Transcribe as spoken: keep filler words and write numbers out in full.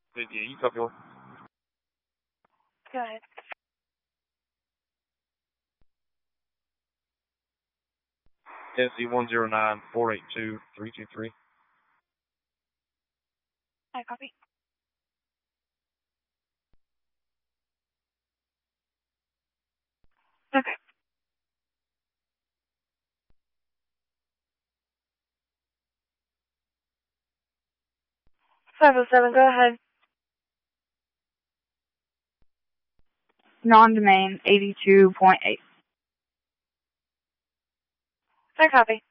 Yeah, you copy her. Go ahead. Tennessee one zero nine four eight two three two three. I copy. Okay. five oh seven, go ahead. Non-domain eighty-two point eight. I copy.